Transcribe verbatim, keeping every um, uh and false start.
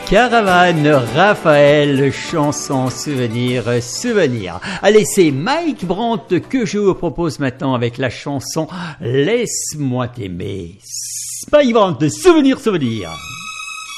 Caravane, Raphaël, chanson, souvenir, souvenir. Allez, c'est Mike Brandt que je vous propose maintenant avec la chanson Laisse-moi t'aimer. Mike Brandt, souvenir, souvenir.